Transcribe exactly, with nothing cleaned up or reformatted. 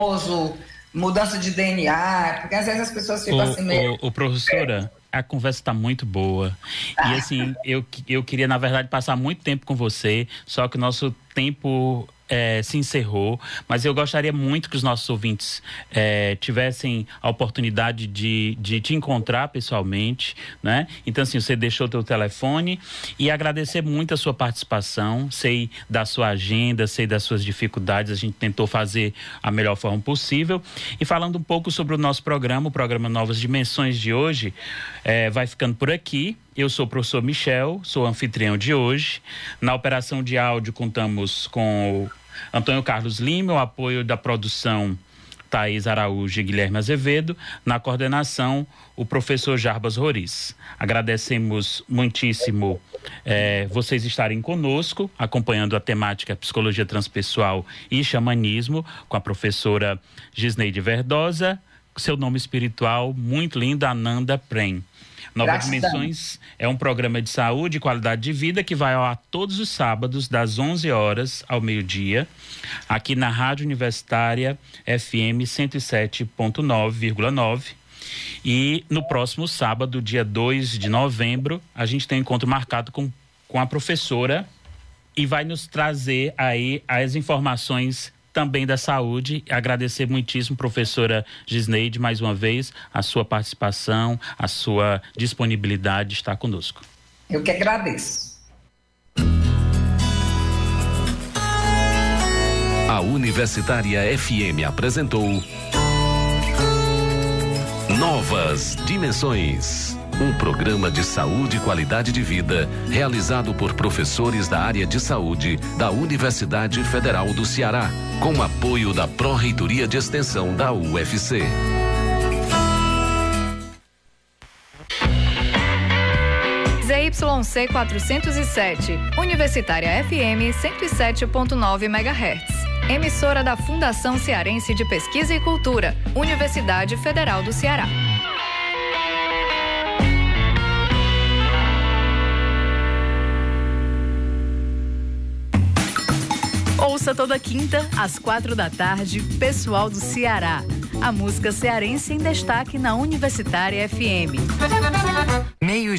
mudança de D N A, porque às vezes as pessoas ficam o, assim meio... O, o professora, a conversa está muito boa. Ah. E assim, eu, eu queria, na verdade, passar muito tempo com você, só que o nosso tempo... É, se encerrou, mas eu gostaria muito que os nossos ouvintes é, tivessem a oportunidade de, de te encontrar pessoalmente, né? Então, assim, você deixou o teu telefone e agradecer muito a sua participação, sei da sua agenda, sei das suas dificuldades, a gente tentou fazer a melhor forma possível. E falando um pouco sobre o nosso programa, o programa Novas Dimensões de hoje, é, vai ficando por aqui. Eu sou o professor Michel, sou anfitrião de hoje. Na operação de áudio contamos com o Antônio Carlos Lima, o apoio da produção Thaís Araújo e Guilherme Azevedo, na coordenação o professor Jarbas Roriz. Agradecemos muitíssimo eh, vocês estarem conosco, acompanhando a temática Psicologia Transpessoal e Xamanismo, com a professora Gisneide Verdosa, seu nome espiritual muito lindo, Ananda Prem. Novas Dimensões é um programa de saúde e qualidade de vida que vai ao ar todos os sábados, das onze horas ao meio-dia, aqui na Rádio Universitária F M cento e sete ponto nove vírgula nove. E no próximo sábado, dia dois de novembro, a gente tem um encontro marcado com, com a professora e vai nos trazer aí as informações também da saúde. Agradecer muitíssimo, professora Gisneide, mais uma vez, a sua participação, a sua disponibilidade de estar conosco. Eu que agradeço. A Universitária F M apresentou Novas Dimensões, um programa de saúde e qualidade de vida realizado por professores da área de saúde da Universidade Federal do Ceará, com apoio da Pró-Reitoria de Extensão da U F C. Z Y C quatrocentos e sete, Universitária F M cento e sete ponto nove megahertz. Emissora da Fundação Cearense de Pesquisa e Cultura, Universidade Federal do Ceará. Ouça toda quinta, às quatro da tarde, Pessoal do Ceará. A música cearense em destaque na Universitária F M. Meio